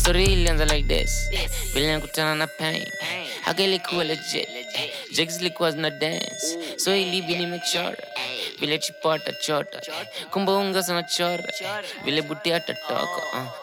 Story ilianza like this. Vile nakutana na pain. Haka ilikuwa legit. Jigs ilikuwa zina dance. So ilibi nimechora. Vile chipota chota. Kumbe unga sana chora. Vile buti atatoka.